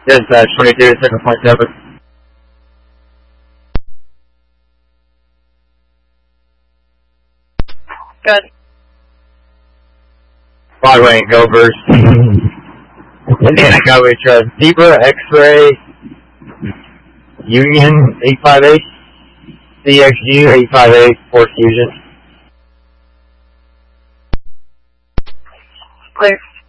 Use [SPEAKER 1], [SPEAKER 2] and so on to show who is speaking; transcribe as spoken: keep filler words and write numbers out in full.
[SPEAKER 1] Dispatch twenty-two, second point seven.
[SPEAKER 2] Good.
[SPEAKER 1] Broadway and Gophers. Indiana Cowboy Trust. Zebra, X-Ray, Union, eight five eight. C X U, eight five eight, Fort Fusion.
[SPEAKER 2] Clear.